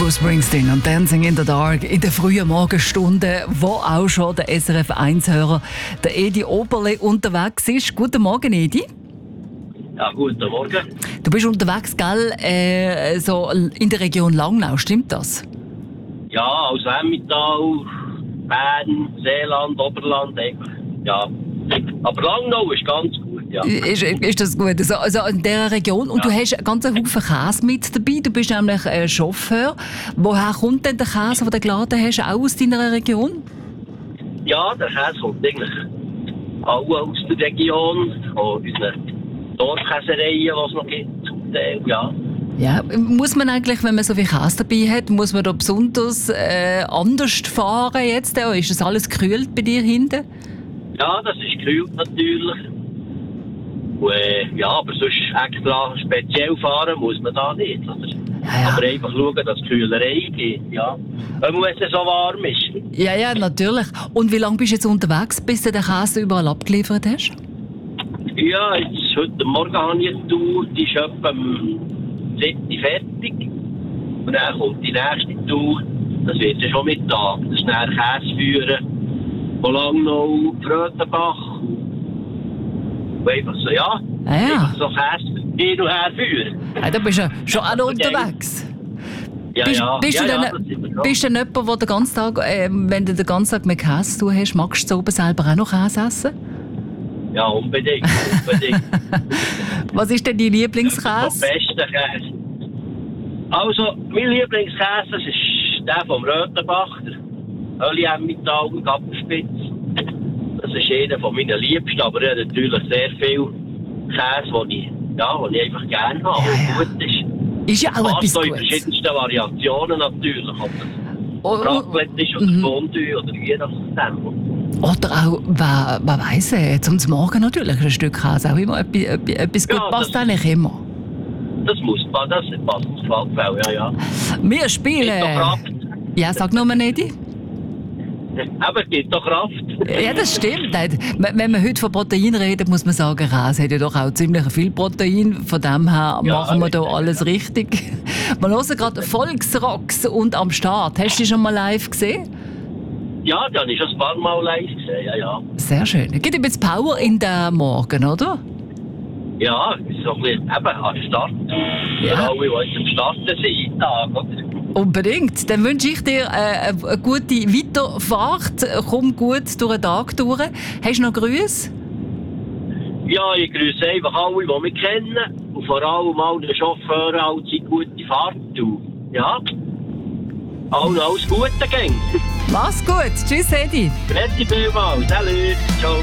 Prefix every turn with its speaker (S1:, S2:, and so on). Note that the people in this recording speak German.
S1: Bruce Springsteen und Dancing in the Dark in der frühen Morgenstunde, wo auch schon der SRF 1-Hörer, der Edi Oberle, unterwegs ist. Guten Morgen, Edi.
S2: Ja, guten Morgen.
S1: Du bist unterwegs, gell, so in der Region Langnau, stimmt das?
S2: Ja, aus Emmental, Bern, Seeland, Oberland, ja. Aber Langnau ist ganz gut, ja.
S1: Ist das gut? Also in dieser Region. Und ja. Du hast einen ganzen Haufen Käse mit dabei. Du bist nämlich Chauffeur. Woher kommt denn der Käse, den du geladen hast, auch aus deiner Region?
S2: Ja, der Käse kommt eigentlich auch aus der Region, von unseren Dorfkäsereien, die es noch gibt. Ja.
S1: Ja, muss man eigentlich, wenn man so viel Käse dabei hat, muss man da besonders anders fahren jetzt? Oder ist das alles gekühlt bei dir hinten?
S2: Ja, das ist gekühlt natürlich. Und, ja, aber sonst extra speziell fahren muss man da nicht. Oder? Ja. Aber einfach schauen, dass die Kühlerei geht. Ja. Wenn es so warm ist.
S1: Ja, natürlich. Und wie lange bist du jetzt unterwegs, bis du den Käse überall abgeliefert hast?
S2: Ja, jetzt, heute Morgen habe ich eine Tour, die ist etwa um 7 Uhr fertig. Und dann kommt die nächste Tour, das wird ja schon Mittag. Das ist dann Käse führen. Von Langnau, Frötenbach. Und einfach so, ja. Einfach so Käse hin und her führen.
S1: Ja, da bist du schon auch noch unterwegs. Bist du dann jemand, der den ganzen Tag, wenn du den ganzen Tag mit Käse zu tun hast, magst du oben selber auch noch Käse essen?
S2: Ja, unbedingt.
S1: Was ist denn dein Lieblingskäse?
S2: Der beste Käse. Also, mein Lieblingskäse das ist der vom Rötenbach, der Öli Emmental und Gappenspitz. Das ist einer von meinen Liebsten, aber ich habe natürlich sehr viel Käse, den ich einfach gerne habe, der gut ist.
S1: Ist ja auch etwas Gutes.
S2: In verschiedensten Variationen natürlich. Ob das Raclette ist oder Fondue oder je nachdem.
S1: Oder auch, wer weiss, zum Morgen natürlich ein Stück Käse auch immer etwas gut passt eigentlich immer.
S2: Das passt auf jeden Fall, ja.
S1: Wir spielen... Ja, sag nur mal, Edi.
S2: Aber es gibt doch Kraft.
S1: Ja, das stimmt. Wenn man heute von Protein redet, muss man sagen, Käse hat ja doch auch ziemlich viel Protein. Von dem her machen wir da alles richtig. Wir hören gerade Volksrocks und am Start. Hast du die schon mal live gesehen?
S2: Ja, die habe ich schon ein paar Mal live gesehen, ja.
S1: Sehr schön. Gibt ein bisschen Power in den Morgen, oder?
S2: Ja, so ein bisschen eben am Start. Ja. Für alle, die am Starten sind, Tag, oder?
S1: Unbedingt. Dann wünsche ich dir eine gute Weiterfahrt. Komm gut durch den Tag durch. Hast du noch Grüße?
S2: Ja, ich grüße einfach alle, die mich kennen. Und vor allem alle Chauffeure, alle gute Fahrt. Ja. Alles Gute, gang.
S1: Mach's gut. Tschüss, Edi.
S2: Merci vielmals. Salut. Ciao.